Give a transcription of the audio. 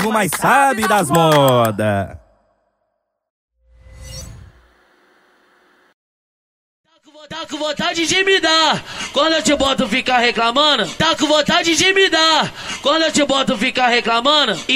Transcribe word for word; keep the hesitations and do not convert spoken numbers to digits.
no mais sabe das modas. Tá com vontade de me dar, quando eu te boto ficar reclamando. Tá com vontade de me dar, quando eu te boto ficar reclamando.